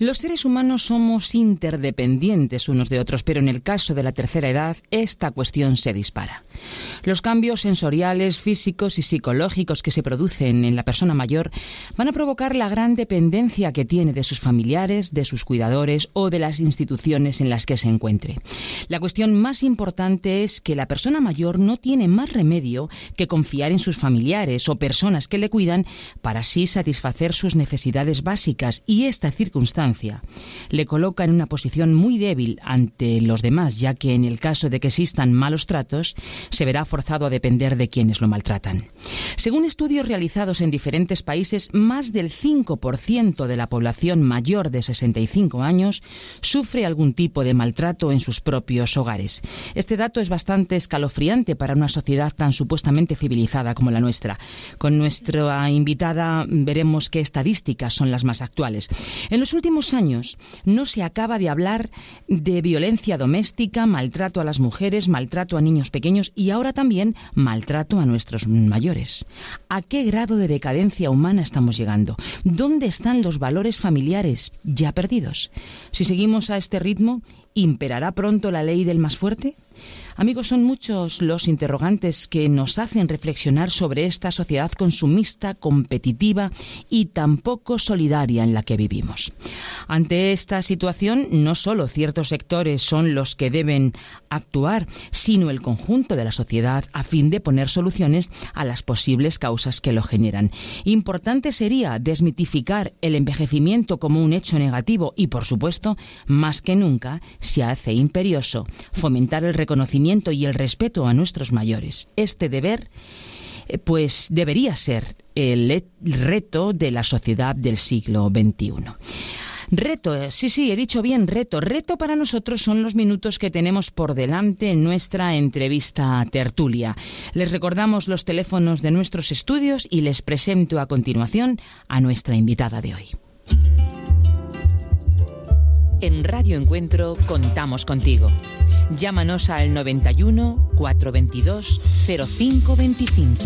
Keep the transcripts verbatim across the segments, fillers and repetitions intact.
Los seres humanos somos interdependientes unos de otros, pero en el caso de la tercera edad, esta cuestión se dispara. Los cambios sensoriales, físicos y psicológicos que se producen en la persona mayor van a provocar la gran dependencia que tiene de sus familiares, de sus cuidadores o de las instituciones en las que se encuentre. La cuestión más importante es que la persona mayor no tiene más remedio que confiar en sus familiares o personas que le cuidan para así satisfacer sus necesidades básicas, y esta circunstancia le coloca en una posición muy débil ante los demás, ya que en el caso de que existan malos tratos, se verá forzado a depender de quienes lo maltratan. Según estudios realizados en diferentes países, más del cinco por ciento de la población mayor de sesenta y cinco años sufre algún tipo de maltrato en sus propios hogares. Este dato es bastante escalofriante para una sociedad tan supuestamente civilizada como la nuestra. Con nuestra invitada veremos qué estadísticas son las más actuales. En los últimos años no se acaba de hablar de violencia doméstica, maltrato a las mujeres, maltrato a niños pequeños y ahora también maltrato a nuestros mayores. ¿A qué grado de decadencia humana estamos llegando? ¿Dónde están los valores familiares ya perdidos? Si seguimos a este ritmo, ¿imperará pronto la ley del más fuerte? Amigos, son muchos los interrogantes que nos hacen reflexionar sobre esta sociedad consumista, competitiva y tan poco solidaria en la que vivimos. Ante esta situación, no solo ciertos sectores son los que deben actuar, sino el conjunto de la sociedad a fin de poner soluciones a las posibles causas que lo generan. Importante sería desmitificar el envejecimiento como un hecho negativo y, por supuesto, más que nunca, se hace imperioso fomentar el reconocimiento y el respeto a nuestros mayores. Este deber, pues, debería ser el reto de la sociedad del siglo veintiuno. Reto, sí, sí, he dicho bien, reto. Reto para nosotros son los minutos que tenemos por delante en nuestra entrevista tertulia. Les recordamos los teléfonos de nuestros estudios y les presento a continuación a nuestra invitada de hoy. En Radio Encuentro contamos contigo. Llámanos al noventa y uno, cuatrocientos veintidós, cero cinco veinticinco.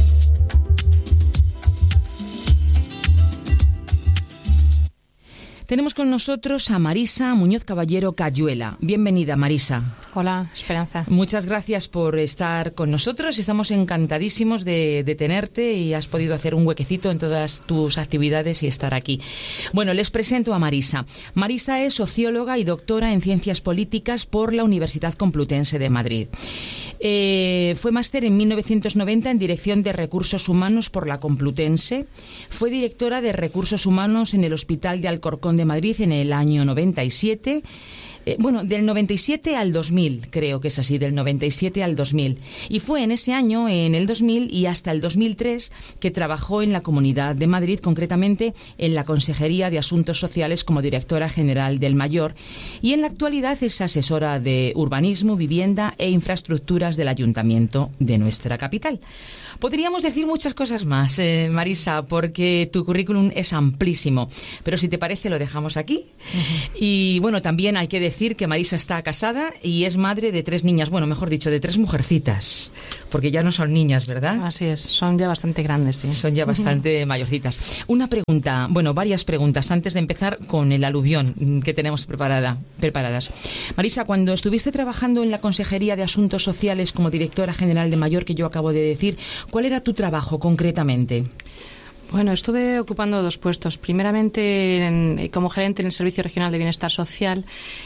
Tenemos con nosotros a Marisa Muñoz Caballero Cayuela. Bienvenida, Marisa. Hola, Esperanza. Muchas gracias por estar con nosotros. Estamos encantadísimos de, de tenerte y has podido hacer un huequecito en todas tus actividades y estar aquí. Bueno, les presento a Marisa. Marisa es socióloga y doctora en Ciencias Políticas por la Universidad Complutense de Madrid. Eh, fue máster en mil novecientos noventa en Dirección de Recursos Humanos por la Complutense. Fue directora de Recursos Humanos en el Hospital de Alcorcón de Madrid en el año noventa y siete. Eh, bueno, del noventa y siete al dos mil, creo que es así, del noventa y siete al dos mil. Y fue en ese año, en el dos mil y hasta el dos mil tres, que trabajó en la Comunidad de Madrid, concretamente en la Consejería de Asuntos Sociales como directora general del Mayor. Y en la actualidad es asesora de urbanismo, vivienda e infraestructuras del Ayuntamiento de nuestra capital. Podríamos decir muchas cosas más, eh, Marisa, porque tu currículum es amplísimo. Pero si te parece, lo dejamos aquí. Uh-huh. Y bueno, también hay que decir que Marisa está casada y es madre de tres niñas, bueno, mejor dicho, de tres mujercitas, porque ya no son niñas, ¿verdad? Así es, son ya bastante grandes, sí. Son ya bastante uh-huh. mayorcitas. Una pregunta, bueno, varias preguntas antes de empezar con el aluvión que tenemos preparada, preparadas. Marisa, cuando estuviste trabajando en la Consejería de Asuntos Sociales como directora general de Mayor, que yo acabo de decir, ¿cuál era tu trabajo concretamente? Bueno, estuve ocupando dos puestos. Primeramente, en, como gerente en el Servicio Regional de Bienestar Social.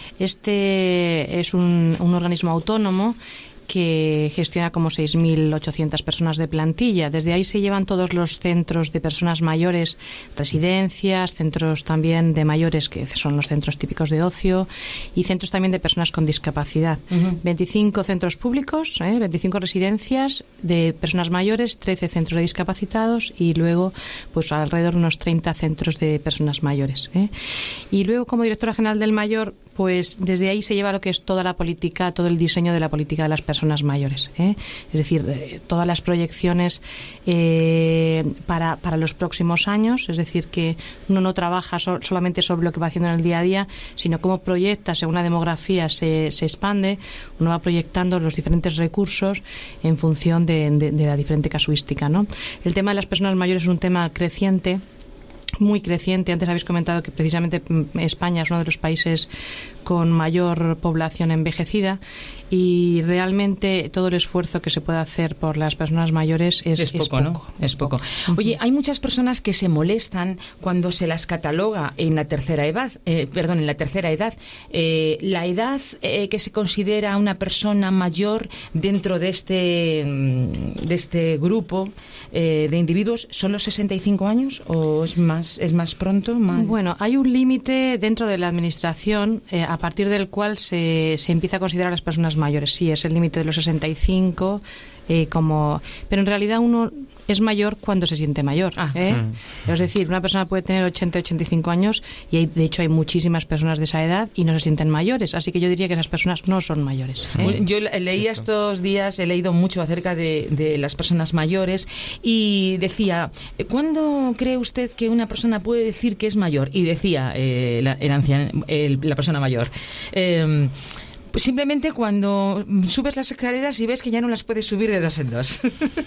Este es un, un organismo autónomo que gestiona como seis mil ochocientas personas de plantilla. Desde ahí se llevan todos los centros de personas mayores, residencias, centros también de mayores, que son los centros típicos de ocio, y centros también de personas con discapacidad. Uh-huh. veinticinco centros públicos, ¿eh? veinticinco residencias de personas mayores, trece centros de discapacitados y luego pues alrededor de unos treinta centros de personas mayores. ¿eh? Y luego, como directora general del Mayor, pues desde ahí se lleva lo que es toda la política, todo el diseño de la política de las personas mayores. ¿eh? Es decir, eh, todas las proyecciones eh, para, para los próximos años, es decir, que uno no trabaja so, solamente sobre lo que va haciendo en el día a día, sino cómo proyecta, según la demografía se, se expande, uno va proyectando los diferentes recursos en función de, de, de la diferente casuística, ¿no? El tema de las personas mayores es un tema creciente, muy creciente. Antes habéis comentado que precisamente España es uno de los países con mayor población envejecida y realmente todo el esfuerzo que se puede hacer por las personas mayores es, es, poco, es poco, ¿no? Es poco. Oye, hay muchas personas que se molestan cuando se las cataloga en la tercera edad, eh, perdón, en la tercera edad. Eh, la edad eh, que se considera una persona mayor dentro de este de este grupo eh, de individuos, ¿son los sesenta y cinco años o es más es más pronto? Más... Bueno, hay un límite dentro de la administración eh, a partir del cual se, se empieza a considerar a las personas mayores. Sí, es el límite de los sesenta y cinco, eh, como, pero en realidad uno es mayor cuando se siente mayor. Ah, ¿eh? mm. Es decir, una persona puede tener ochenta, ochenta y cinco años y hay, de hecho hay muchísimas personas de esa edad y no se sienten mayores. Así que yo diría que esas personas no son mayores. ¿eh? Yo leía estos días, he leído mucho acerca de, de las personas mayores y decía, ¿cuándo cree usted que una persona puede decir que es mayor? Y decía eh, la, el anciano, el, la persona mayor. Eh, Pues simplemente cuando subes las escaleras y ves que ya no las puedes subir de dos en dos.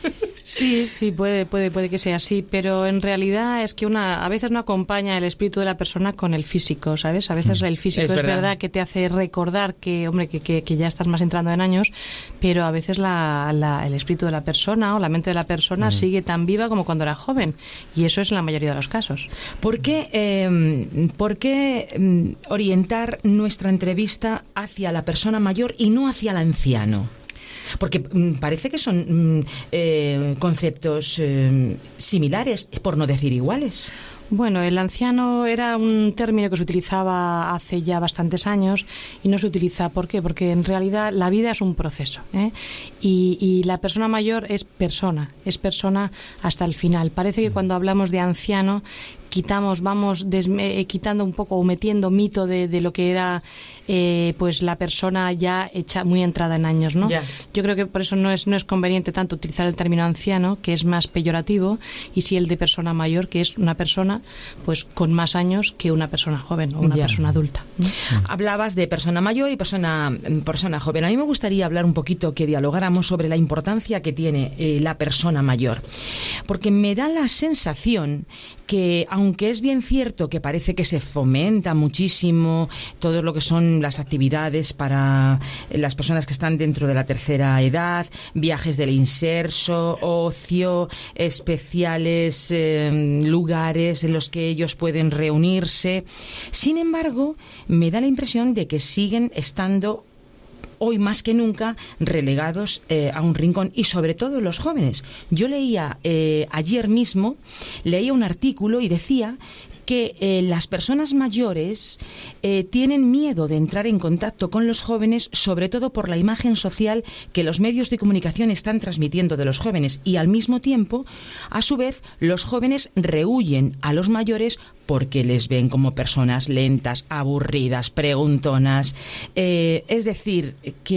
Sí, sí, puede, puede, puede que sea así, pero en realidad es que una, a veces no acompaña el espíritu de la persona con el físico, ¿sabes? A veces el físico es, es verdad. verdad que te hace recordar que, hombre, que, que, que ya estás más entrando en años, pero a veces la, la, el espíritu de la persona o la mente de la persona mm. sigue tan viva como cuando era joven, y eso es en la mayoría de los casos. ¿Por qué, eh, ¿por qué eh, orientar nuestra entrevista hacia la persona mayor y no hacia el anciano? Porque mm, parece que son mm, eh, conceptos eh, similares, por no decir iguales. Bueno, el anciano era un término que se utilizaba hace ya bastantes años y no se utiliza. ¿Por qué? Porque en realidad la vida es un proceso, ¿eh? y, y la persona mayor es persona, es persona hasta el final. Parece que cuando hablamos de anciano quitamos, vamos desme, eh, quitando un poco o metiendo mito de, de lo que era eh, pues la persona ya hecha muy entrada en años, ¿no? Yeah. Yo creo que por eso no es no es conveniente tanto utilizar el término anciano, que es más peyorativo, y sí el de persona mayor, que es una persona pues con más años que una persona joven o una yeah. persona adulta. ¿Mm? Hablabas de persona mayor y persona persona joven. A mí me gustaría hablar un poquito, que dialogáramos sobre la importancia que tiene eh, la persona mayor, porque me da la sensación que, aunque es bien cierto que parece que se fomenta muchísimo todo lo que son las actividades para las personas que están dentro de la tercera edad, viajes del inserso, ocio, especiales eh, lugares en los que ellos pueden reunirse, sin embargo, me da la impresión de que siguen estando hoy más que nunca relegados eh, a un rincón, y sobre todo los jóvenes. Yo leía eh, ayer mismo, leía un artículo y decía que eh, las personas mayores eh, tienen miedo de entrar en contacto con los jóvenes, sobre todo por la imagen social que los medios de comunicación están transmitiendo de los jóvenes, y al mismo tiempo, a su vez, los jóvenes rehuyen a los mayores porque les ven como personas lentas, aburridas, preguntonas, eh, es decir,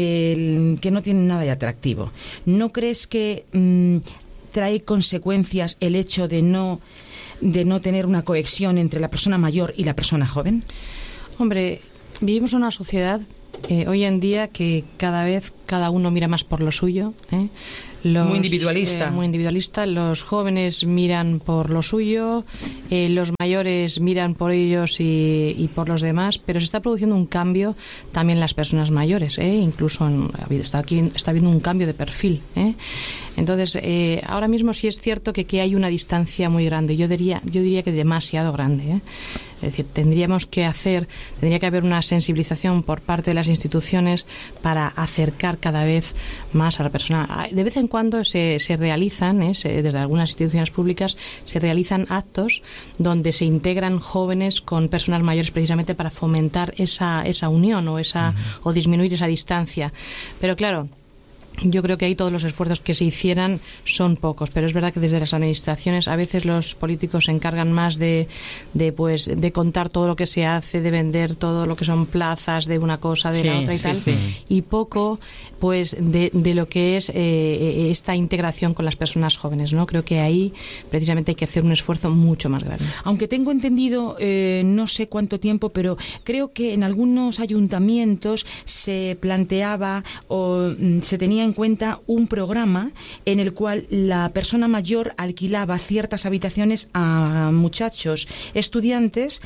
que, que no tienen nada de atractivo. ¿No crees que mmm, trae consecuencias el hecho de no de no tener una cohesión entre la persona mayor y la persona joven? Hombre, vivimos en una sociedad eh, hoy en día que cada vez cada uno mira más por lo suyo, ¿eh? Los, muy individualista. Eh, muy individualista. Los jóvenes miran por lo suyo, eh, los mayores miran por ellos y, y por los demás, pero se está produciendo un cambio también en las personas mayores, ¿eh? Incluso en, está aquí está habiendo un cambio de perfil, ¿eh? Entonces, eh, ahora mismo sí es cierto que, que hay una distancia muy grande. Yo diría, yo diría que demasiado grande, ¿eh? Es decir, tendríamos que hacer, tendría que haber una sensibilización por parte de las instituciones para acercar cada vez más a la persona. De vez en cuando se, se realizan, ¿eh? se, desde algunas instituciones públicas, se realizan actos donde se integran jóvenes con personas mayores precisamente para fomentar esa, esa unión o, esa, uh-huh. o disminuir esa distancia. Pero claro, yo creo que ahí todos los esfuerzos que se hicieran son pocos, pero es verdad que desde las administraciones a veces los políticos se encargan más de, de pues de contar todo lo que se hace, de vender todo lo que son plazas de una cosa, de sí, la otra y sí, tal, sí. y poco pues de, de lo que es eh, esta integración con las personas jóvenes, ¿no? Creo que ahí precisamente hay que hacer un esfuerzo mucho más grande. Aunque tengo entendido, eh, no sé cuánto tiempo, pero creo que en algunos ayuntamientos se planteaba o se tenía en cuenta un programa en el cual la persona mayor alquilaba ciertas habitaciones a muchachos estudiantes.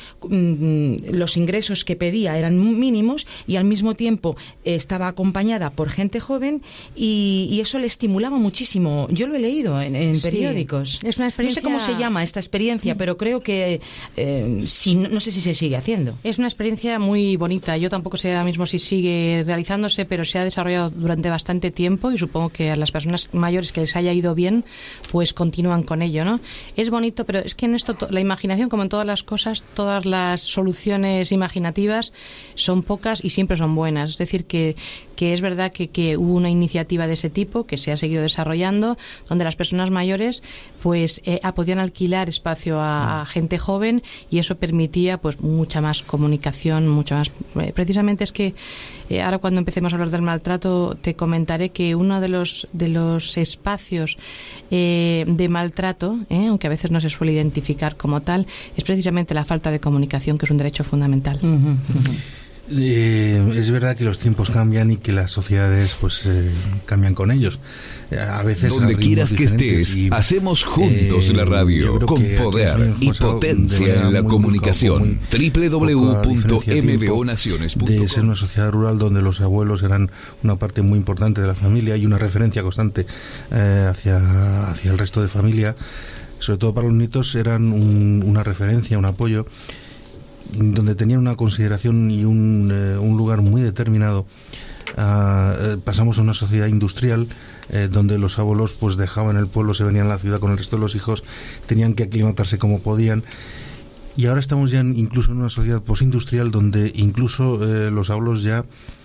Los ingresos que pedía eran mínimos y al mismo tiempo estaba acompañada por gente joven y, y eso le estimulaba muchísimo. Yo lo he leído en, en sí, periódicos. Es una experiencia... No sé cómo se llama esta experiencia, pero creo que eh, si, no sé si se sigue haciendo. Es una experiencia muy bonita. Yo tampoco sé ahora mismo si sigue realizándose, pero se ha desarrollado durante bastante tiempo y supongo que a las personas mayores que les haya ido bien, pues continúan con ello, ¿no? Es bonito, pero es que en esto la imaginación, como en todas las cosas, todas las soluciones imaginativas son pocas y siempre son buenas. Es decir, que, que es verdad que, que hubo una iniciativa de ese tipo que se ha seguido desarrollando, donde las personas mayores pues eh, podían alquilar espacio a, a gente joven y eso permitía pues mucha más comunicación, mucha más... Eh, precisamente es que eh, ahora cuando empecemos a hablar del maltrato te comentaré que uno de los, de los espacios eh, de maltrato, eh, aunque a veces no se suele identificar como tal, es precisamente la falta de comunicación, que es un derecho fundamental. Uh-huh, uh-huh. Eh, es verdad que los tiempos cambian y que las sociedades pues eh, cambian con ellos. Eh, a veces donde quieras que estés, y, hacemos juntos eh, la radio con poder y potencia en la comunicación. doble u doble u doble u punto m b o naciones punto com. De ser una sociedad rural donde los abuelos eran una parte muy importante de la familia y una referencia constante eh, hacia, hacia el resto de familia, sobre todo para los nietos eran un, una referencia, un apoyo, donde tenían una consideración y un, eh, un lugar muy determinado. Uh, pasamos a una sociedad industrial eh, donde los abuelos pues dejaban el pueblo, se venían a la ciudad con el resto de los hijos, tenían que aclimatarse como podían, y ahora estamos ya en, incluso en una sociedad postindustrial donde incluso eh, los abuelos ya,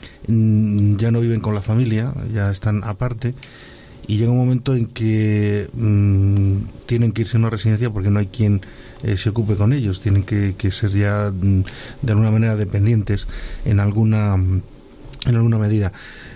mm, ya no viven con la familia, ya están aparte, y llega un momento en que mmm, tienen que irse a una residencia porque no hay quien eh, se ocupe con ellos, tienen que, que ser ya mmm, de alguna manera dependientes en alguna en alguna medida.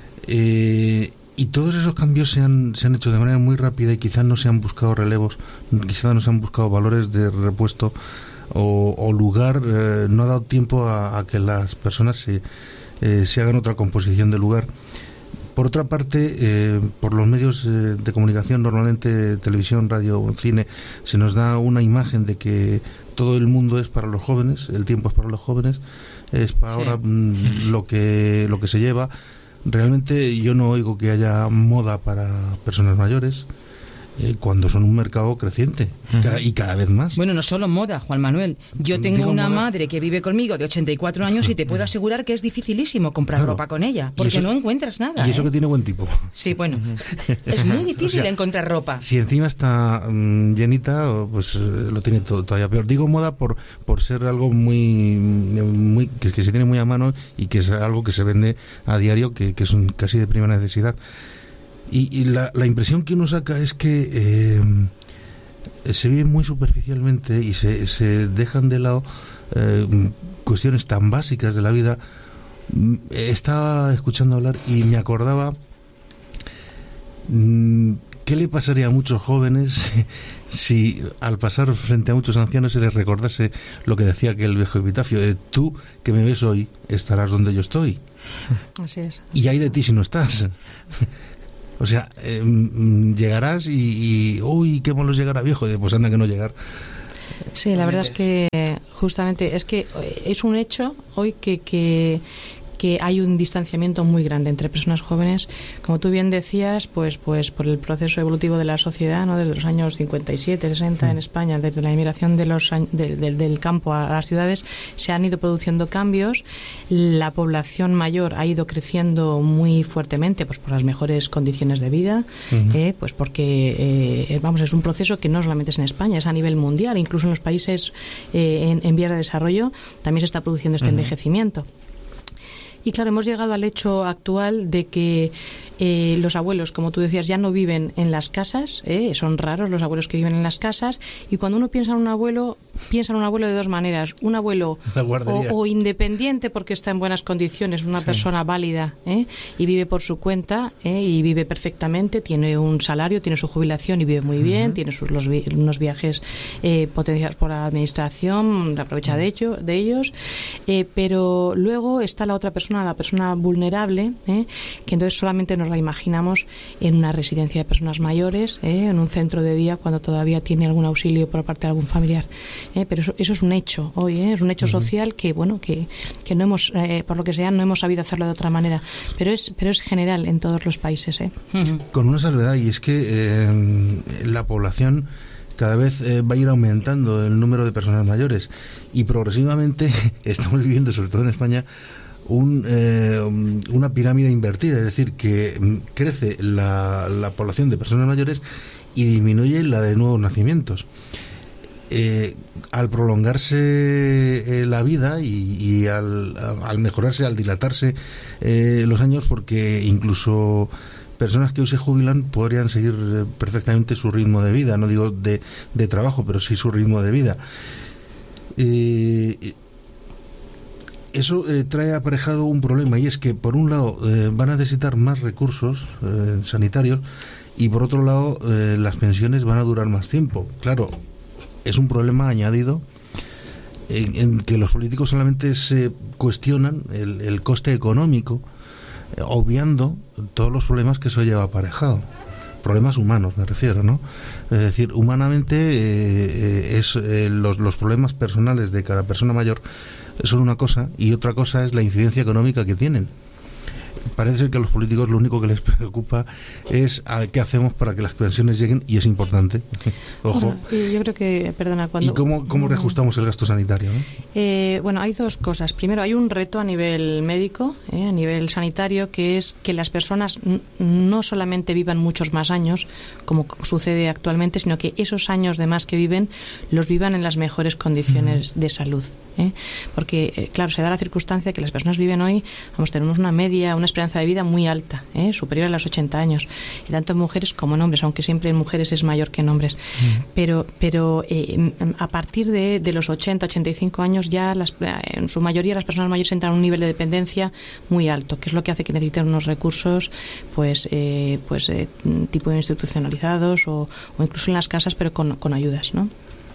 Eh, y todos esos cambios se han, se han hecho de manera muy rápida y quizás no se han buscado relevos, quizás no se han buscado valores de repuesto o, o lugar, eh, no ha dado tiempo a, a que las personas se, eh, se hagan otra composición de lugar. Por otra parte, eh, por los medios eh, de comunicación, normalmente televisión, radio, cine, se nos da una imagen de que todo el mundo es para los jóvenes, el tiempo es para los jóvenes, es para sí. ahora mm, lo que lo que se lleva. Realmente yo no oigo que haya moda para personas mayores, eh, cuando son un mercado creciente cada, y cada vez más. Bueno, no solo moda, Juan Manuel. Yo tengo Digo una moda. madre que vive conmigo de ochenta y cuatro años y te puedo asegurar que es dificilísimo comprar claro. ropa con ella, porque eso, no encuentras nada. Y eso ¿eh? que tiene buen tipo. Sí, bueno, es muy difícil o sea, encontrar ropa. Si encima está mmm, llenita, pues eh, lo tiene todo, todavía peor. Digo moda por por ser algo muy, muy que, que se tiene muy a mano y que es algo que se vende a diario, que, que es un, casi de primera necesidad. Y, y la, la impresión que uno saca es que eh, se vive muy superficialmente y se, se dejan de lado eh, cuestiones tan básicas de la vida. Estaba escuchando hablar y me acordaba mmm, qué le pasaría a muchos jóvenes si al pasar frente a muchos ancianos se les recordase lo que decía aquel viejo epitafio: de tú que me ves hoy estarás donde yo estoy. Así es. Y hay de ti si no estás. O sea, eh, llegarás y, y uy, qué malo llegar a viejo, de, pues anda que no llegar. Sí, la verdad es que justamente es que es un hecho hoy que, que que hay un distanciamiento muy grande entre personas jóvenes, como tú bien decías, pues pues por el proceso evolutivo de la sociedad, ¿no? Desde los años cincuenta y siete, sesenta sí. en España, desde la inmigración de los de, de, del campo a las ciudades, se han ido produciendo cambios. La población mayor ha ido creciendo muy fuertemente, pues por las mejores condiciones de vida, uh-huh. eh, pues porque eh, vamos, es un proceso que no solamente es en España, es a nivel mundial, incluso en los países eh, en, en vías de desarrollo también se está produciendo este uh-huh. envejecimiento. Y claro, hemos llegado al hecho actual de que eh, los abuelos, como tú decías, ya no viven en las casas, ¿eh? Son raros los abuelos que viven en las casas, y cuando uno piensa en un abuelo, piensa en un abuelo de dos maneras. Un abuelo o, o independiente porque está en buenas condiciones, una sí. persona válida, ¿eh? y vive por su cuenta, ¿eh? y vive perfectamente, tiene un salario, tiene su jubilación y vive muy bien, uh-huh. tiene sus, los, unos viajes eh, potenciados por la administración, aprovecha uh-huh. de, ello, de ellos. Eh, pero luego está la otra persona, la persona vulnerable, ¿eh? que entonces solamente nos la imaginamos en una residencia de personas mayores, ¿eh? en un centro de día cuando todavía tiene algún auxilio por parte de algún familiar. ¿eh? Pero eso, eso es un hecho hoy, ¿eh? es un hecho uh-huh. social que, bueno, que, que no hemos, eh, por lo que sea, no hemos sabido hacerlo de otra manera. Pero es, pero es general en todos los países. ¿eh? Uh-huh. Con una salvedad, y es que eh, la población cada vez eh, va a ir aumentando el número de personas mayores y progresivamente estamos viviendo, sobre todo en España, un, eh, una pirámide invertida, es decir, que crece la, la población de personas mayores y disminuye la de nuevos nacimientos. Eh, al prolongarse eh, la vida y, y al, al mejorarse, al dilatarse eh, los años, porque incluso personas que hoy se jubilan podrían seguir perfectamente su ritmo de vida, no digo de, de trabajo, pero sí su ritmo de vida. Eh, eso eh, trae aparejado un problema, y es que por un lado eh, van a necesitar más recursos eh, sanitarios y por otro lado eh, las pensiones van a durar más tiempo. Claro, es un problema añadido en, en que los políticos solamente se cuestionan el, el coste económico, eh, obviando todos los problemas que eso lleva aparejado. Problemas humanos, me refiero, ¿no? Es decir, humanamente eh, eh, es eh, los, los problemas personales de cada persona mayor son una cosa, y otra cosa es la incidencia económica que tienen. Parece ser que a los políticos lo único que les preocupa es a qué hacemos para que las pensiones lleguen, y es importante. Ojo. Bueno, yo creo que, perdona, cuando... ¿Y cómo, cómo reajustamos el gasto sanitario, ¿no? Eh, bueno, hay dos cosas. Primero, hay un reto a nivel médico, eh, a nivel sanitario, que es que las personas n- no solamente vivan muchos más años, como sucede actualmente, sino que esos años de más que viven, los vivan en las mejores condiciones uh-huh. de salud. ¿eh? Porque, eh, claro, se da la circunstancia que las personas viven hoy, vamos, tenemos una media, una esperanza de vida muy alta, ¿eh? superior a los ochenta años, y tanto en mujeres como en hombres, aunque siempre en mujeres es mayor que en hombres. Mm. Pero pero eh, a partir de, de los ochenta, ochenta y cinco años ya las, en su mayoría las personas mayores entran a un nivel de dependencia muy alto, que es lo que hace que necesiten unos recursos pues eh, pues eh, tipo institucionalizados o, o incluso en las casas, pero con, con ayudas, ¿no?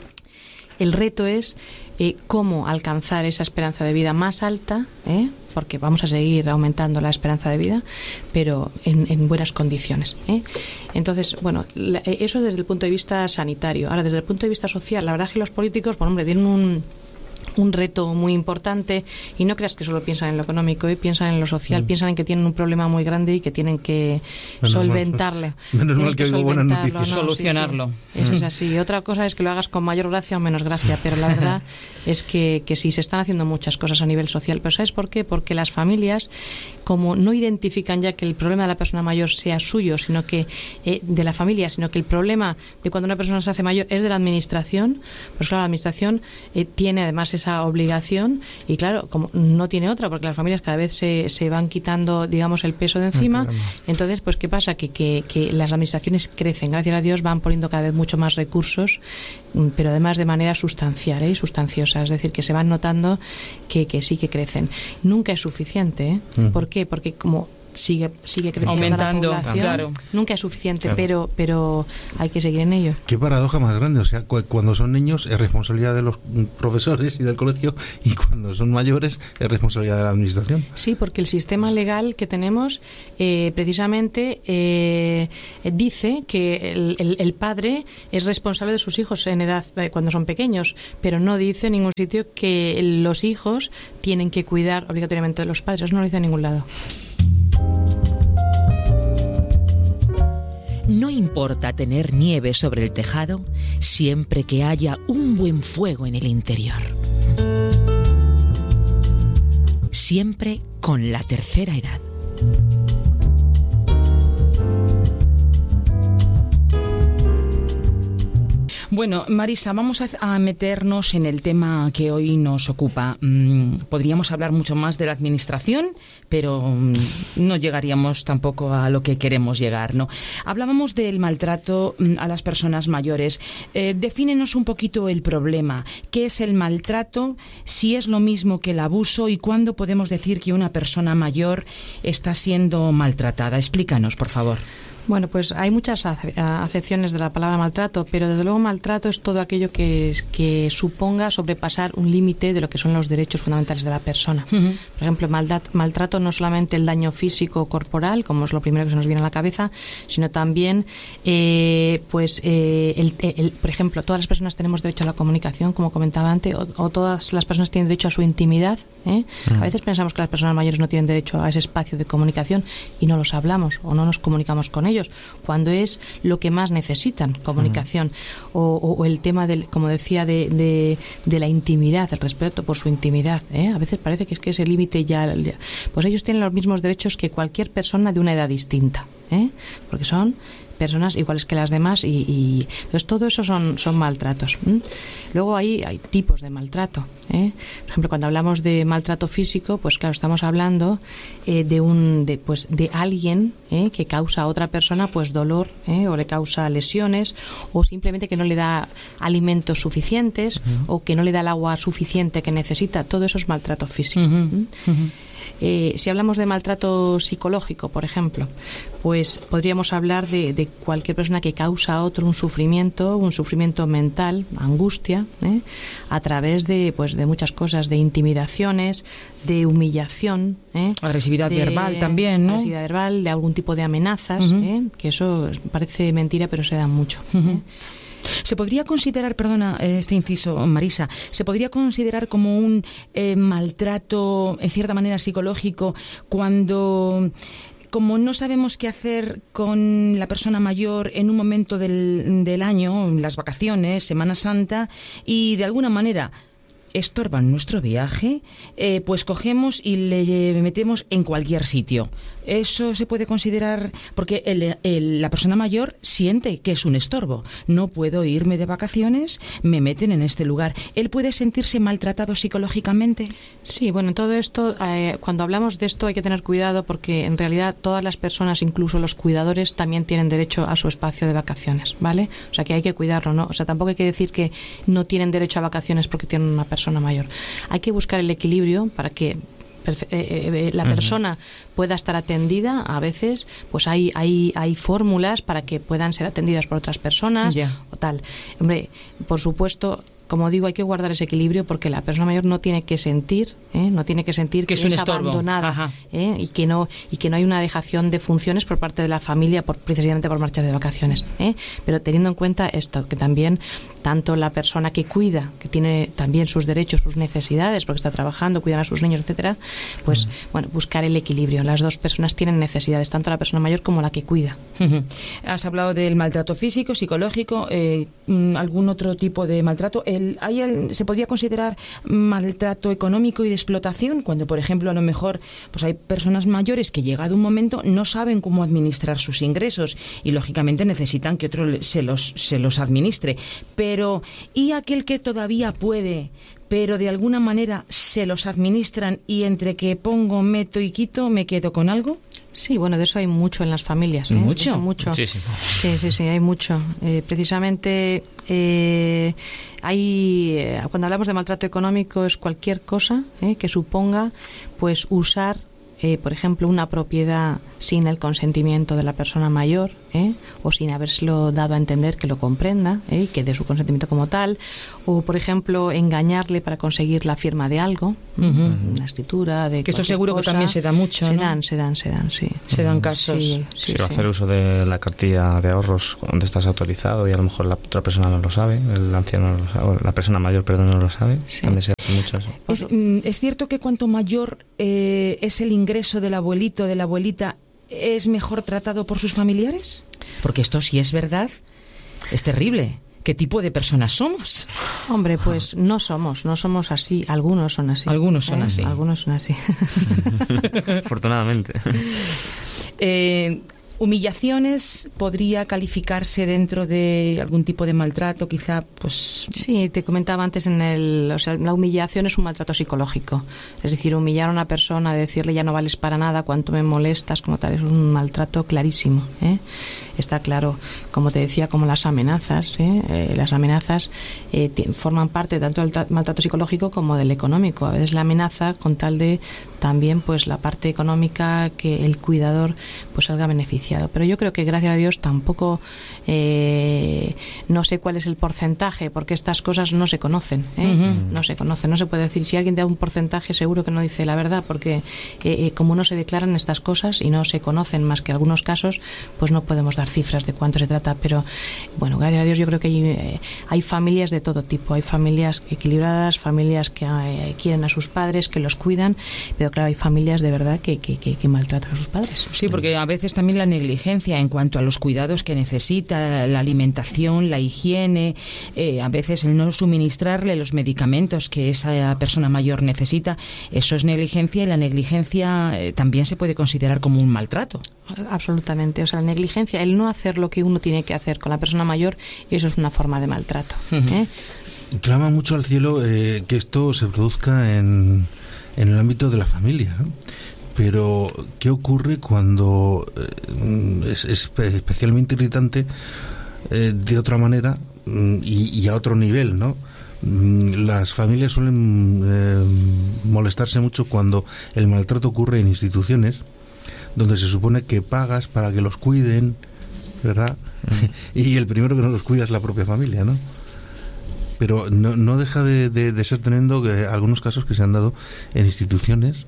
El reto es eh, cómo alcanzar esa esperanza de vida más alta, ¿eh? porque vamos a seguir aumentando la esperanza de vida, pero en, en buenas condiciones. ¿eh? Entonces, bueno, la, eso desde el punto de vista sanitario. Ahora, desde el punto de vista social, la verdad es que los políticos, por hombre, tienen un... un reto muy importante, y no creas que solo piensan en lo económico, ¿eh? piensan en lo social, mm. piensan en que tienen un problema muy grande y que tienen que menos solventarle. Mal. Menos mal que, que hay buenas noticias. No, solucionarlo. Sí, sí. Eso mm. es así. Otra cosa es que lo hagas con mayor gracia o menos gracia, pero la verdad es que, que sí, se están haciendo muchas cosas a nivel social. Pero ¿sabes por qué? Porque las familias, como no identifican ya que el problema de la persona mayor sea suyo, sino que eh, de la familia, sino que el problema de cuando una persona se hace mayor es de la administración, pues claro, la administración eh, tiene además esa obligación, y claro, como no tiene otra, porque las familias cada vez se, se van quitando, digamos, el peso de encima. Entonces, pues ¿qué pasa? Que, que, que las administraciones crecen, gracias a Dios van poniendo cada vez mucho más recursos, pero además de manera sustancial, ¿eh? sustanciosa, es decir, que se van notando que, que sí que crecen. Nunca es suficiente, ¿eh? Uh-huh. ¿Por qué? Porque como sigue sigue creciendo aumentando la población, claro. nunca es suficiente, claro. pero pero hay que seguir en ello. Qué paradoja más grande, o sea, cu- cuando son niños es responsabilidad de los profesores y del colegio, y cuando son mayores es responsabilidad de la administración. Sí, porque el sistema legal que tenemos eh, precisamente eh, dice que el, el, el padre es responsable de sus hijos en edad eh, cuando son pequeños, pero no dice en ningún sitio que los hijos tienen que cuidar obligatoriamente de los padres. Eso no lo dice en ningún lado. No importa tener nieve sobre el tejado, siempre que haya un buen fuego en el interior. Siempre con la tercera edad. Bueno, Marisa, vamos a, a meternos en el tema que hoy nos ocupa. Mm, podríamos hablar mucho más de la administración, pero mm, no llegaríamos tampoco a lo que queremos llegar, ¿no? Hablábamos del maltrato mm, a las personas mayores. Eh, defínenos un poquito el problema. ¿Qué es el maltrato? Si es lo mismo que el abuso, y cuándo podemos decir que una persona mayor está siendo maltratada. Explícanos, por favor. Bueno, pues hay muchas acepciones de la palabra maltrato, pero desde luego maltrato es todo aquello que, es, que suponga sobrepasar un límite de lo que son los derechos fundamentales de la persona. Uh-huh. Por ejemplo, maltrato, maltrato no solamente el daño físico o corporal, como es lo primero que se nos viene a la cabeza, sino también, eh, pues, eh, el, el, por ejemplo, todas las personas tenemos derecho a la comunicación, como comentaba antes, o, o todas las personas tienen derecho a su intimidad. ¿eh? Uh-huh. A veces pensamos que las personas mayores no tienen derecho a ese espacio de comunicación y no los hablamos o no nos comunicamos con ellos, cuando es lo que más necesitan, comunicación. Uh-huh. o, o, o el tema del, como decía, de, de, de la intimidad, el respeto por su intimidad. ¿eh? A veces parece que es que ese límite ya, ya, pues ellos tienen los mismos derechos que cualquier persona de una edad distinta, ¿eh? porque son personas iguales que las demás y, y entonces todo eso son, son maltratos. ¿eh? Luego hay, hay tipos de maltrato. ¿eh? Por ejemplo, cuando hablamos de maltrato físico, pues claro, estamos hablando eh, de un de, pues de alguien ¿eh? que causa a otra persona pues dolor ¿eh? o le causa lesiones, o simplemente que no le da alimentos suficientes, uh-huh. o que no le da el agua suficiente que necesita. Todo eso es maltrato físico. Uh-huh. ¿eh? Uh-huh. Eh, si hablamos de maltrato psicológico, por ejemplo, pues podríamos hablar de, de cualquier persona que causa a otro un sufrimiento, un sufrimiento mental, angustia, ¿eh? a través de, pues, de muchas cosas, de intimidaciones, de humillación, ¿eh? agresividad de, verbal también, ¿no? Agresividad verbal, de algún tipo de amenazas, uh-huh. ¿eh? que eso parece mentira, pero se da mucho. Uh-huh. ¿eh? ¿Se podría considerar, perdona este inciso, Marisa, se podría considerar como un eh, maltrato, en cierta manera, psicológico, cuando, como no sabemos qué hacer con la persona mayor en un momento del, del año, en las vacaciones, Semana Santa, y de alguna manera estorban nuestro viaje, eh, pues cogemos y le metemos en cualquier sitio? Eso se puede considerar, porque el, el, la persona mayor siente que es un estorbo. No puedo irme de vacaciones, me meten en este lugar. ¿Él puede sentirse maltratado psicológicamente? Sí, bueno, todo esto, eh, cuando hablamos de esto hay que tener cuidado, porque en realidad todas las personas, incluso los cuidadores, también tienen derecho a su espacio de vacaciones, ¿vale? O sea, que hay que cuidarlo, ¿no? O sea, tampoco hay que decir que no tienen derecho a vacaciones porque tienen una persona mayor. Hay que buscar el equilibrio para que la persona pueda estar atendida. A veces pues hay hay hay fórmulas para que puedan ser atendidas por otras personas, yeah. o tal. Hombre, por supuesto, como digo, hay que guardar ese equilibrio, porque la persona mayor no tiene que sentir, ¿eh? no tiene que sentir que, que es, es abandonada, ¿eh? y que no y que no hay una dejación de funciones por parte de la familia por precisamente por marchar de vacaciones, ¿eh? Pero teniendo en cuenta esto, que también tanto la persona que cuida, que tiene también sus derechos, sus necesidades, porque está trabajando, cuidan a sus niños, etcétera, pues uh-huh. bueno, buscar el equilibrio. Las dos personas tienen necesidades, tanto la persona mayor como la que cuida. Uh-huh. Has hablado del maltrato físico, psicológico, eh, algún otro tipo de maltrato. El, hay el, ¿Se podría considerar maltrato económico y de explotación? Cuando, por ejemplo, a lo mejor pues hay personas mayores que, llegado un momento, no saben cómo administrar sus ingresos y, lógicamente, necesitan que otro se los, se los administre. Pero, ¿y aquel que todavía puede, pero de alguna manera se los administran, y entre que pongo, meto y quito, me quedo con algo? Sí, bueno, de eso hay mucho en las familias. ¿eh? ¿Mucho? mucho. Muchísimo. Sí, sí, sí, hay mucho. Eh, precisamente, eh, hay eh, cuando hablamos de maltrato económico es cualquier cosa eh, que suponga pues usar, eh, por ejemplo, una propiedad sin el consentimiento de la persona mayor, ¿eh? o sin habérselo dado a entender que lo comprenda, ¿eh? y que dé su consentimiento como tal, o, por ejemplo, engañarle para conseguir la firma de algo, uh-huh. una escritura, de que esto seguro cosa. Que también se da mucho, se ¿no? dan, se dan, se dan, sí. Se dan casos. Sí, sí, sí, sí. hacer uso de la cartilla de ahorros cuando estás autorizado y a lo mejor la otra persona no lo sabe, el anciano no lo sabe, la persona mayor, perdón, no lo sabe, sí. También se hace mucho eso. Es, es cierto que cuanto mayor eh, es el ingreso del abuelito, de la abuelita, ¿es mejor tratado por sus familiares? Porque esto, si es verdad, es terrible. ¿Qué tipo de personas somos? Hombre, pues no somos, no somos así. Algunos son así. Algunos son ¿eh? así. Algunos son así. Afortunadamente. Eh, ¿Humillaciones podría calificarse dentro de algún tipo de maltrato, quizá? Pues sí, te comentaba antes en el, o sea, la humillación es un maltrato psicológico. Es decir, humillar a una persona, decirle ya no vales para nada, cuánto me molestas, como tal, es un maltrato clarísimo, ¿eh? Está claro, como te decía, como las amenazas, ¿eh? Eh, las amenazas eh, t- forman parte tanto del tra- maltrato psicológico como del económico. A veces la amenaza con tal de también pues la parte económica, que el cuidador pues salga beneficiado. Pero yo creo que gracias a Dios tampoco eh, no sé cuál es el porcentaje, porque estas cosas no se conocen, ¿eh? Uh-huh. No se conocen, no se puede decir. Si alguien da un porcentaje, seguro que no dice la verdad, porque eh, eh, como no se declaran estas cosas y no se conocen más que algunos casos, pues no podemos dar cifras de cuánto se trata. Pero bueno, gracias a Dios yo creo que hay, eh, hay familias de todo tipo. Hay familias equilibradas, familias que eh, quieren a sus padres, que los cuidan, pero claro, hay familias de verdad que, que, que, que maltratan a sus padres. Sí, porque a veces también la negligencia en cuanto a los cuidados que necesita, la alimentación, la higiene, eh, a veces el no suministrarle los medicamentos que esa persona mayor necesita, eso es negligencia, y la negligencia eh, también se puede considerar como un maltrato. Absolutamente, o sea, la negligencia, el no hacer lo que uno tiene que hacer con la persona mayor, eso es una forma de maltrato, ¿eh? Clama mucho al cielo eh, que esto se produzca en, en el ámbito de la familia, ¿no? Pero ¿qué ocurre cuando eh, es, es especialmente irritante eh, de otra manera y, y a otro nivel, ¿no? Las familias suelen eh, molestarse mucho cuando el maltrato ocurre en instituciones donde se supone que pagas para que los cuiden, ¿verdad? Mm. Y el primero que no los cuida es la propia familia, ¿no? Pero no, no deja de, de, de ser tremendo que algunos casos que se han dado en instituciones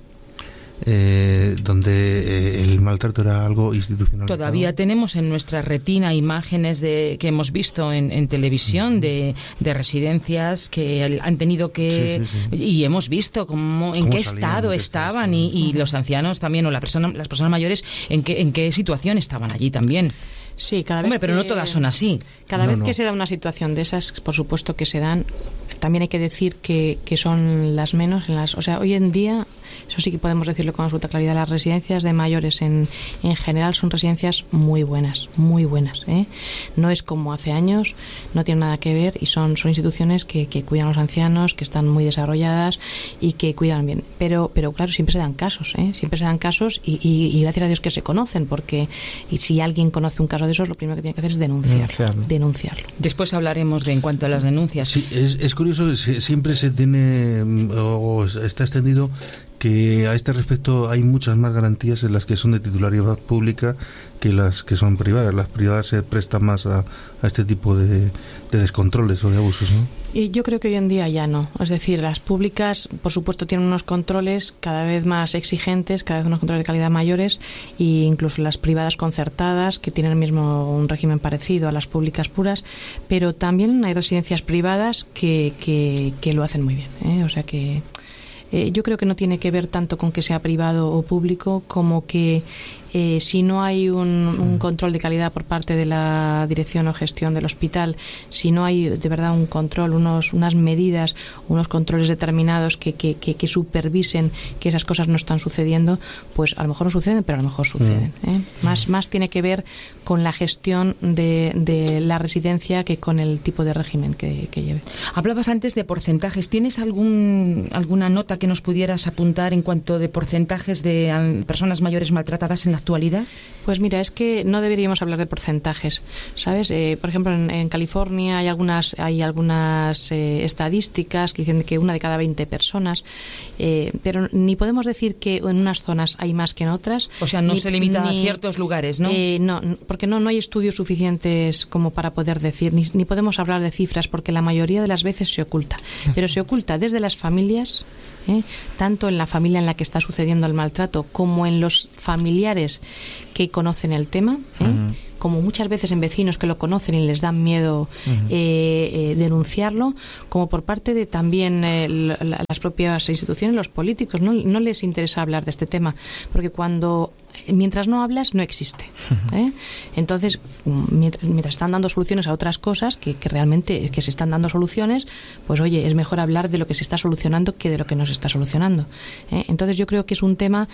eh, donde eh, el maltrato era algo institucional. Todavía tenemos en nuestra retina imágenes de que hemos visto en, en televisión uh-huh. de, de residencias que han tenido que sí, sí, sí. y hemos visto cómo, en qué estado estaban y, y los ancianos también, o la persona, las personas mayores en qué en qué situación estaban allí también. Sí, cada vez Hombre, pero que, no todas son así. Cada no, vez no. que se da una situación de esas, por supuesto que se dan, también hay que decir que, que son las menos. En las, o sea, hoy en día, eso sí que podemos decirlo con absoluta claridad, las residencias de mayores en, en general son residencias muy buenas, muy buenas, ¿eh? No es como hace años, no tiene nada que ver, y son, son instituciones que, que cuidan a los ancianos, que están muy desarrolladas y que cuidan bien. Pero, pero claro, siempre se dan casos, ¿eh? Siempre se dan casos y, y, y gracias a Dios que se conocen, porque y si alguien conoce un caso de esos, lo primero que tiene que hacer es denunciarlo. Denunciarlo. denunciarlo. Después hablaremos de en cuanto a las denuncias. Sí, es, es curioso, siempre se tiene o está extendido que a este respecto hay muchas más garantías en las que son de titularidad pública que las que son privadas. Las privadas se prestan más a, a este tipo de, de descontroles o de abusos, ¿no? Y yo creo que hoy en día ya no. Es decir, las públicas, por supuesto, tienen unos controles cada vez más exigentes, cada vez unos controles de calidad mayores, e incluso las privadas concertadas, que tienen el mismo un régimen parecido a las públicas puras, pero también hay residencias privadas que, que, que lo hacen muy bien, ¿eh? O sea que Eh, yo creo que no tiene que ver tanto con que sea privado o público, como que eh, si no hay un, un control de calidad por parte de la dirección o gestión del hospital, si no hay de verdad un control, unos, unas medidas, unos controles determinados que, que, que, que supervisen que esas cosas no están sucediendo, pues a lo mejor no suceden, pero a lo mejor suceden, ¿eh? Más, más tiene que ver con la gestión de, de la residencia que con el tipo de régimen que, que lleve. Hablabas antes de porcentajes. ¿Tienes algún alguna nota que nos pudieras apuntar en cuanto de porcentajes de um, personas mayores maltratadas en la actualidad? Pues mira, es que no deberíamos hablar de porcentajes, ¿sabes? Eh, por ejemplo, en, en California hay algunas hay algunas eh, estadísticas que dicen que una de cada veinte personas, eh, pero ni podemos decir que en unas zonas hay más que en otras. O sea, no ni, se limita ni, a ciertos lugares, ¿no? Eh, no, porque no, no hay estudios suficientes como para poder decir, ni, ni podemos hablar de cifras, porque la mayoría de las veces se oculta. Pero se oculta desde las familias, ¿eh? Tanto en la familia en la que está sucediendo el maltrato como en los familiares que conocen el tema, ¿eh? Uh-huh. Como muchas veces en vecinos que lo conocen y les dan miedo uh-huh. eh, eh, denunciarlo, como por parte de también eh, la, las propias instituciones, los políticos, no, no les interesa hablar de este tema, porque cuando mientras no hablas no existe, ¿eh? Entonces mientras, mientras están dando soluciones a otras cosas que, que realmente que se están dando soluciones, pues oye, es mejor hablar de lo que se está solucionando que de lo que no se está solucionando, ¿eh? Entonces yo creo que es un tema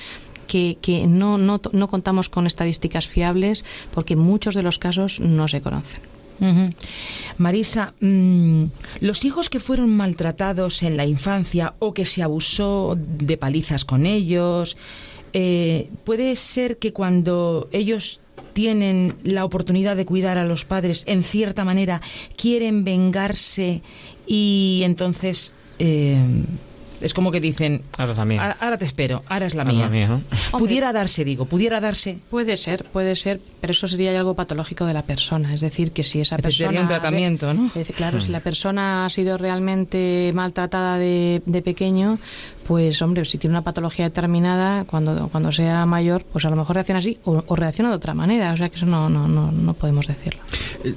que, que no, no, no contamos con estadísticas fiables porque muchos de los casos no se conocen. Uh-huh. Marisa, mmm, los hijos que fueron maltratados en la infancia o que se abusó de palizas con ellos, eh, puede ser que cuando ellos tienen la oportunidad de cuidar a los padres, en cierta manera quieren vengarse y entonces eh, es como que dicen, ahora, también. ahora te espero, ahora es la ahora mía. La mía, ¿no? Pudiera darse, digo, pudiera darse. Puede ser, puede ser, pero eso sería algo patológico de la persona. Es decir, que si esa persona... un tratamiento, ¿no? Es, claro, si la persona ha sido realmente maltratada de, de pequeño, pues, hombre, si tiene una patología determinada, cuando, cuando sea mayor, pues a lo mejor reacciona así o, o reacciona de otra manera. O sea que eso no, no, no, no podemos decirlo. Eh,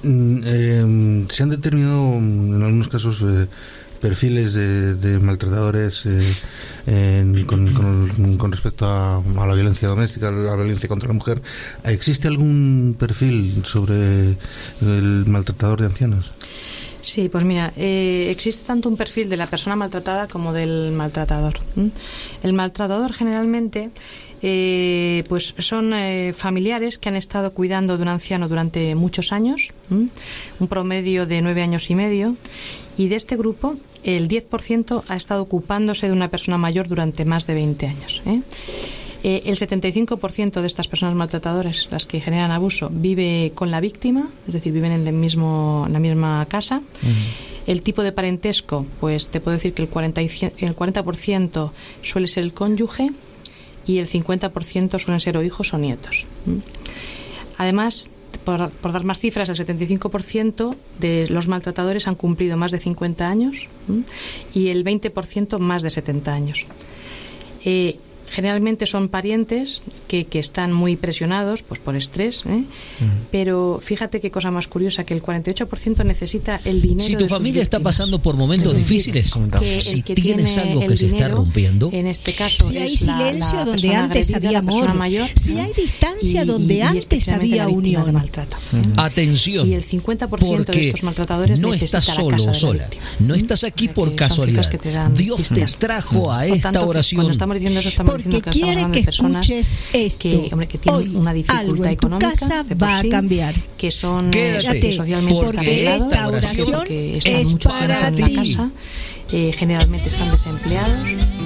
eh, se han determinado en algunos casos... Eh, perfiles de, de maltratadores eh, en, con, con, con respecto a, a la violencia doméstica, a la violencia contra la mujer. ¿Existe algún perfil sobre el maltratador de ancianos? Sí, pues mira, eh, existe tanto un perfil de la persona maltratada como del maltratador. ¿Mm? El maltratador generalmente eh, pues son eh, familiares que han estado cuidando de un anciano durante muchos años, ¿Mm? un promedio de nueve años y medio, y de este grupo el diez por ciento ha estado ocupándose de una persona mayor durante más de veinte años. ¿eh? Eh, el setenta y cinco por ciento de estas personas maltratadoras, las que generan abuso, vive con la víctima, es decir, viven en el mismo, en la misma casa. Uh-huh. El tipo de parentesco, pues te puedo decir que el cuarenta, el cuarenta por ciento suele ser el cónyuge y el cincuenta por ciento suelen ser o hijos o nietos. ¿Mm? Además, por, por dar más cifras, el setenta y cinco por ciento de los maltratadores han cumplido más de cincuenta años, ¿Mm? y el veinte por ciento más de setenta años. Eh, Generalmente son parientes que, que están muy presionados pues por estrés, ¿eh? Uh-huh. Pero fíjate qué cosa más curiosa, que el cuarenta y ocho por ciento necesita el dinero. Si tu familia está pasando por momentos es decir, difíciles, si tienes algo que se está rompiendo, en este caso si hay es silencio la, la donde antes había amor, mayor, si ¿no? hay distancia y, donde y, antes y había unión. Maltrato, uh-huh. ¿eh? Atención, y el cincuenta por ciento de estos maltratadores no estás solo o sola, no estás aquí por casualidad. Dios te trajo a esta oración. Cuando estamos diciendo eso, estamos porque quiere que escuches esto. Que, hombre, que tienen hoy una dificultad en tu económica casa va sí, a cambiar. Que son Quédate, que socialmente porque esta oración es mucho para en ti. La casa, eh, generalmente están desempleados.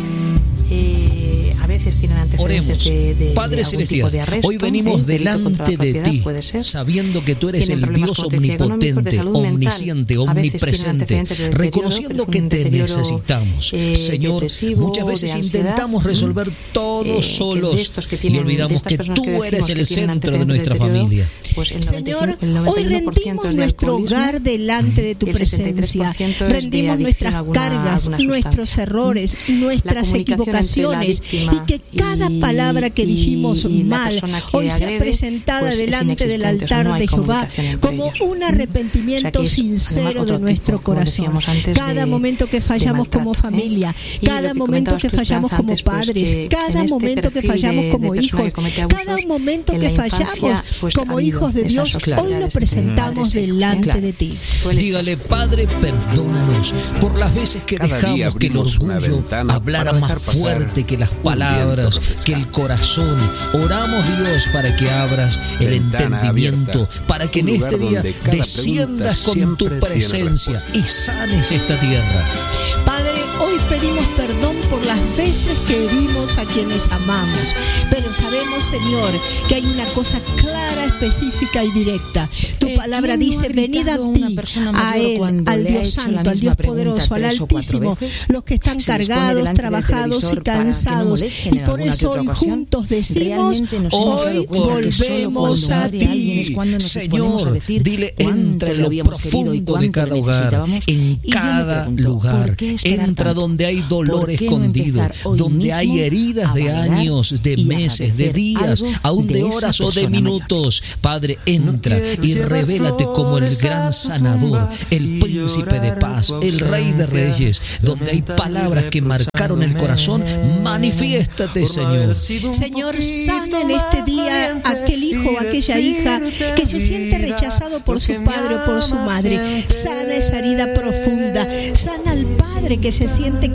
Eh, a veces tienen antecedentes de, de, Padre de algún Celestial, tipo de arresto, hoy venimos eh, delante de ti, sabiendo que tú eres el Dios omnipotente, omnisciente, omnipresente, reconociendo que te necesitamos. eh, Señor, muchas veces intentamos resolver todo eh, solos que tienen, y olvidamos que tú que eres el centro de nuestra familia. Pues el Señor, hoy rendimos nuestro hogar delante de tu presencia, rendimos nuestras cargas, nuestros errores, nuestras equivocaciones, y que cada y, palabra que dijimos y, y mal hoy sea agrede, presentada pues delante del altar no de Jehová como ellos. Un arrepentimiento o sea es, sincero de nuestro tipo, corazón. Cada de, momento que fallamos como familia, ¿eh? Cada momento que fallamos como padres, pues cada este momento que fallamos de, como de hijos, cada momento que fallamos pues, como hijos de Dios, hoy lo presentamos delante claro. de ti. Dígale, Padre, perdónanos por las veces que cada dejamos que el orgullo hablara más fuerte que las palabras, que el corazón. Oramos, Dios, para que abras el entendimiento, para que en este día desciendas con tu presencia y sanes esta tierra. Padre, hoy pedimos perdón por las veces que herimos a quienes amamos, pero sabemos, Señor, que hay una cosa clara, específica y directa. Tu eh, palabra dice, no venid a ti, a Él, al Dios Santo, al Dios poderoso, al Altísimo, los que están cargados, trabajados y cansados. Y por eso hoy juntos decimos, hoy volvemos a ti. Señor, dile, entra en lo profundo de cada hogar, en cada lugar. Entra donde hay dolor escondido, donde hay heridas de años, de meses, de días, aún de horas o de minutos. Padre, entra y revélate como el gran sanador, el príncipe de paz, el rey de reyes. Donde hay palabras que marcaron el corazón, manifiéstate, Señor. Señor, sana en este día aquel hijo o aquella hija que se siente rechazado por su padre o por su madre. Sana esa herida profunda. Sana al padre que se siente